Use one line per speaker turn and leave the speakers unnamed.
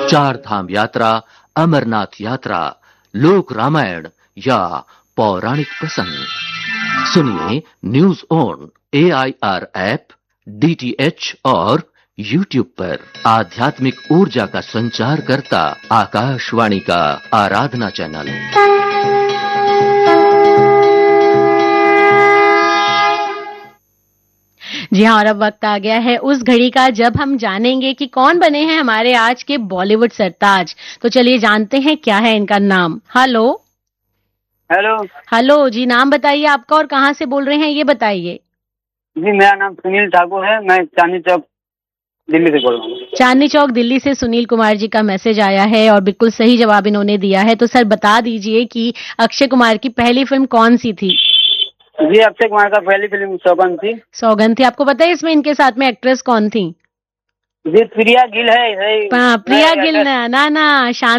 चार धाम यात्रा, अमरनाथ यात्रा, लोक रामायण या पौराणिक प्रसंग। सुनिए news on AIR app, DTH और YouTube पर। आध्यात्मिक ऊर्जा का संचार करता आकाशवाणी का आराधना चैनल।
जी हाँ, और अब वक्त आ गया है उस घड़ी का जब हम जानेंगे कि कौन बने हैं हमारे आज के बॉलीवुड सरताज। तो चलिए जानते हैं क्या है इनका नाम। हेलो हेलो जी, नाम बताइए आपका और कहाँ से बोल रहे हैं ये बताइए।
जी, मेरा नाम सुनील ठाकुर है, मैं चांदनी चौक दिल्ली से बोल रहा हूँ।
चांदनी चौक दिल्ली से सुनील कुमार जी का मैसेज आया है और बिल्कुल सही जवाब इन्होंने दिया है। तो सर बता दीजिए कि अक्षय कुमार की पहली फिल्म कौन सी थी?
जी, अक्षय कुमार का पहली फिल्म सौगंध थी।
सौगंध थी। आपको पता है इसमें इनके साथ में एक्ट्रेस कौन थी?
जी, प्रिया गिल है।
प्रिया गिल ना, शांति